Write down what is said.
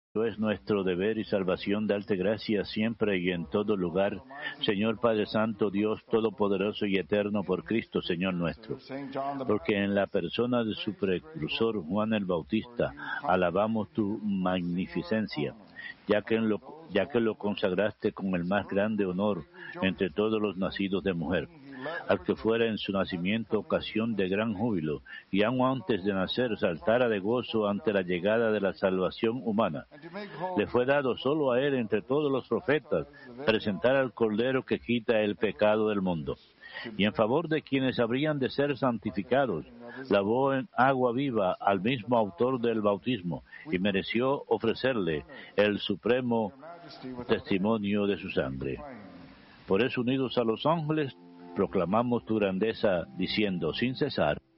Es nuestro deber y salvación darte gracias siempre y en todo lugar, Señor Padre Santo, Dios Todopoderoso y Eterno, por Cristo, Señor nuestro. Porque en la persona de su precursor, Juan el Bautista, alabamos tu magnificencia, ya que lo consagraste con el más grande honor entre todos los nacidos de mujer, al que fuera en su nacimiento ocasión de gran júbilo, y aun antes de nacer saltara de gozo ante la llegada de la salvación humana. Le fue dado solo a él entre todos los profetas presentar al Cordero que quita el pecado del mundo. Y en favor de quienes habrían de ser santificados, lavó en agua viva al mismo autor del bautismo y mereció ofrecerle el supremo testimonio de su sangre. Por eso, unidos a los ángeles, proclamamos tu grandeza, diciendo sin cesar: